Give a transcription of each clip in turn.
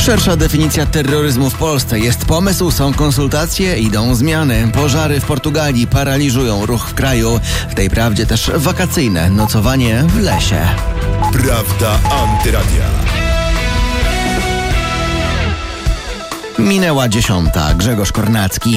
Szersza definicja terroryzmu w Polsce. Jest pomysł, są konsultacje, idą zmiany. Pożary w Portugalii paraliżują ruch w kraju. W tej prawdzie też wakacyjne nocowanie w lesie. Prawda Antyradia. Minęła 10. Grzegorz Kornacki.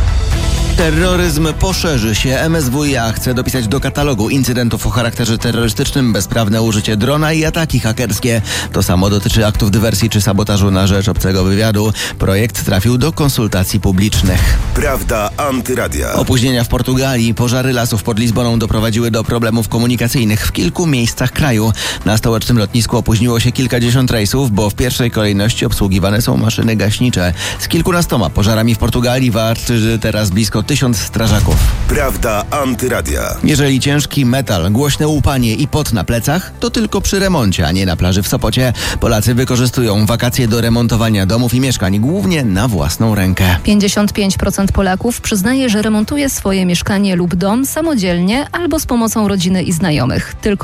Terroryzm poszerzy się. MSWiA chce dopisać do katalogu incydentów o charakterze terrorystycznym bezprawne użycie drona i ataki hakerskie. To samo dotyczy aktów dywersji czy sabotażu na rzecz obcego wywiadu. Projekt trafił do konsultacji publicznych. Prawda Antyradia. Opóźnienia w Portugalii. Pożary lasów pod Lizboną doprowadziły do problemów komunikacyjnych w kilku miejscach kraju. Na stołecznym lotnisku opóźniło się kilkadziesiąt rejsów, bo w pierwszej kolejności obsługiwane są maszyny gaśnicze. Z kilkunastoma pożarami w Portugalii walczy teraz blisko 1000 strażaków. Prawda Antyradia. Jeżeli ciężki metal, głośne łupanie i pot na plecach, to tylko przy remoncie, a nie na plaży w Sopocie. Polacy wykorzystują wakacje do remontowania domów i mieszkań, głównie na własną rękę. 55% Polaków przyznaje, że remontuje swoje mieszkanie lub dom samodzielnie albo z pomocą rodziny i znajomych. Tylko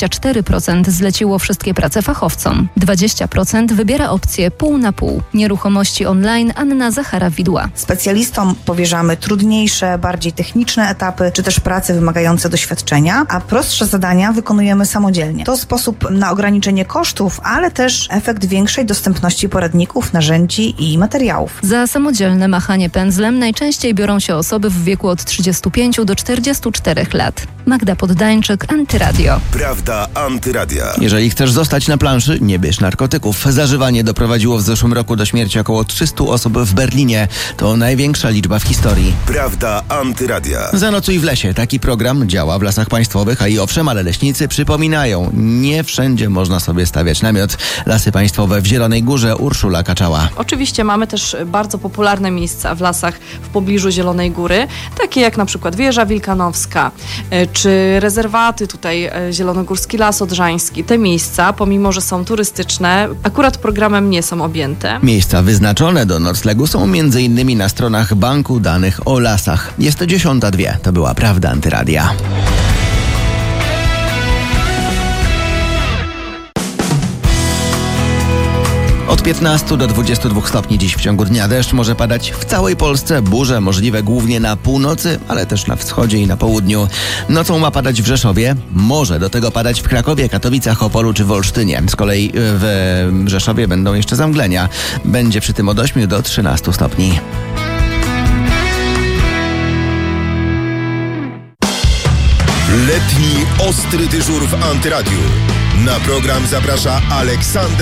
24% zleciło wszystkie prace fachowcom. 20% wybiera opcję pół na pół. Nieruchomości online Anna Zachara-Widła. Specjalistom powierzamy trudniejsze, bardziej techniczne etapy, czy też prace wymagające doświadczenia, a prostsze zadania wykonujemy samodzielnie. To sposób na ograniczenie kosztów, ale też efekt większej dostępności poradników, narzędzi i materiałów. Za samodzielne machanie pędzlem najczęściej biorą się osoby w wieku od 35 do 44 lat. Magda Poddańczyk, Antyradio. Prawda Antyradia. Jeżeli chcesz zostać na planszy, nie bierz narkotyków. Zażywanie doprowadziło w zeszłym roku do śmierci około 300 osób w Berlinie. To największa liczba w historii. Prawda Antyradia. Zanocuj w lesie. Taki program działa w lasach państwowych, a i owszem, ale leśnicy przypominają, nie wszędzie można sobie stawiać namiot. Lasy państwowe w Zielonej Górze, Urszula Kaczała. Oczywiście mamy też bardzo popularne miejsca w lasach w pobliżu Zielonej Góry, takie jak na przykład Wieża Wilkanowska, czy rezerwaty tutaj Zielonogórski Las Odrzański. Te miejsca, pomimo że są turystyczne, akurat programem nie są objęte. Miejsca wyznaczone do noclegu są m.in. na stronach Banku Danych o Lasach. Jest 10:02. To była Prawda Antyradia. Od 15 do 22 stopni dziś w ciągu dnia. Deszcz może padać w całej Polsce. Burze możliwe głównie na północy, ale też na wschodzie i na południu. Nocą ma padać w Rzeszowie. Może do tego padać w Krakowie, Katowicach, Opolu czy w Olsztynie. Z kolei w Rzeszowie będą jeszcze zamglenia. Będzie przy tym od 8 do 13 stopni. Letni ostry dyżur w Antyradiu. Na program zaprasza Aleksander